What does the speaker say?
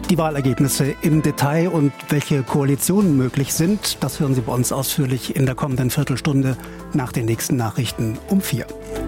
Die Wahlergebnisse im Detail und welche Koalitionen möglich sind, das hören Sie bei uns ausführlich in der kommenden Viertelstunde nach den nächsten Nachrichten um 4.